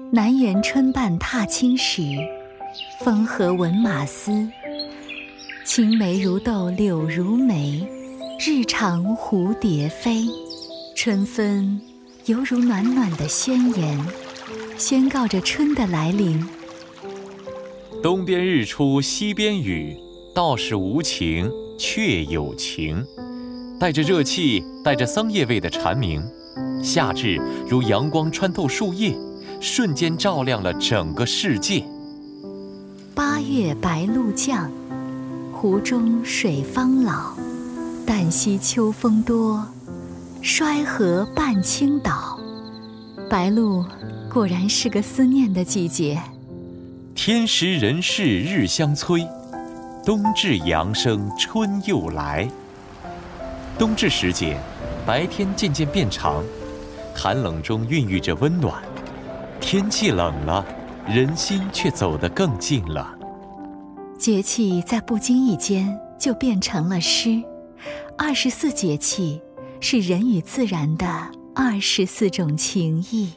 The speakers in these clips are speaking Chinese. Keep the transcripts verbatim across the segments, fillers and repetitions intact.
南园春半踏青时，风和闻马嘶。青梅如豆柳如眉，日长蝴蝶飞。春分犹如暖暖的宣言，宣告着春的来临。 东边日出西边雨，道是无晴却有晴。带着热气，带着桑叶味的蝉鸣，夏至如阳光穿透树叶，瞬间照亮了整个世界。 八月白露降，湖中水方老。旦夕秋风多，衰荷半倾倒。白露果然是个思念的季节。 天时人事日相催，冬至阳生春又来。冬至时节，白天渐渐变长，寒冷中孕育着温暖。天气冷了，人心却走得更近了。 节气在不经意间就变成了诗。二十四节气是人与自然的二十四种情谊。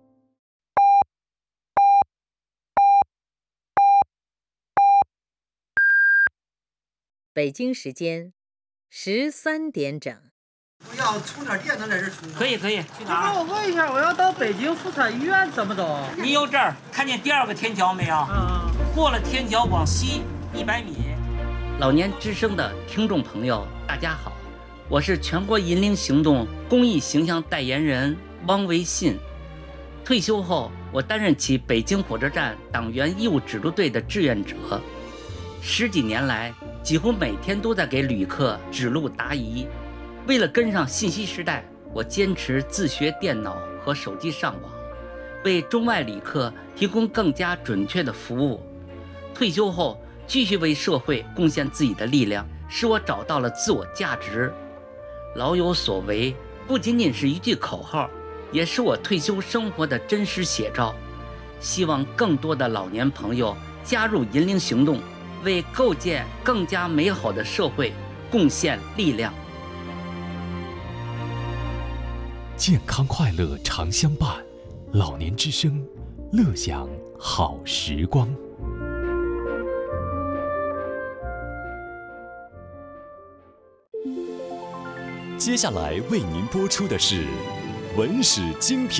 北京时间十三点整。 我要充点电能在这充。 可以可以，去哪儿？ 我问一下，我要到北京妇产医院怎么走？ 你由这儿看见第二个天桥没有？ 嗯， 过了天桥往西一百米。 老年之声的听众朋友，大家好，我是全国银龄行动公益形象代言人汪维信。退休后，我担任起北京火车站党员义务指路队的志愿者，十几年来，几乎每天都在给旅客指路答疑。为了跟上信息时代，我坚持自学电脑和手机上网，为中外旅客提供更加准确的服务。退休后，继续为社会贡献自己的力量，使我找到了自我价值。老有所为不仅仅是一句口号，也是我退休生活的真实写照。希望更多的老年朋友加入银龄行动，为构建更加美好的社会贡献力量。 健康快乐常相伴，老年之声，乐享好时光。 接下来为您播出的是文史精品。